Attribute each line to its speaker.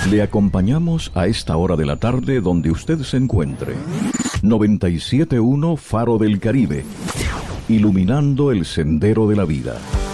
Speaker 1: Le acompañamos a esta hora de la tarde donde usted se encuentre. 97.1 Faro del Caribe, iluminando el sendero de la vida.